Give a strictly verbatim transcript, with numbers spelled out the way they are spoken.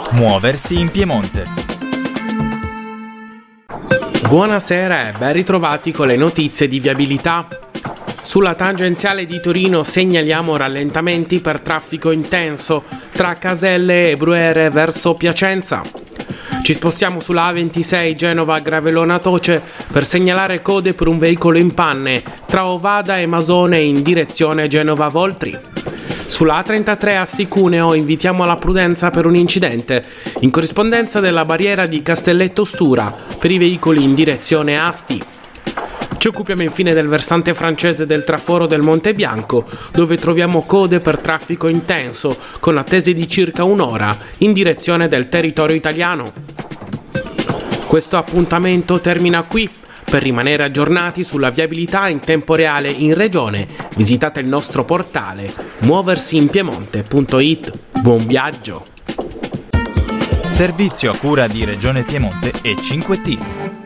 Muoversi in Piemonte. Buonasera e ben ritrovati con le notizie di viabilità. Sulla tangenziale di Torino segnaliamo rallentamenti per traffico intenso tra Caselle e Bruyere verso Piacenza. Ci spostiamo sulla A ventisei Genova-Gravelona-Toce per segnalare code per un veicolo in panne tra Ovada e Masone in direzione Genova-Voltri. Sulla A trentatré Asti-Cuneo invitiamo alla prudenza per un incidente in corrispondenza della barriera di Castelletto Stura per i veicoli in direzione Asti. Ci occupiamo infine del versante francese del traforo del Monte Bianco, dove troviamo code per traffico intenso con attese di circa un'ora in direzione del territorio italiano. Questo appuntamento termina qui. Per rimanere aggiornati sulla viabilità in tempo reale in regione, visitate il nostro portale muoversi in piemonte punto it. Buon viaggio! Servizio a cura di Regione Piemonte e cinque T.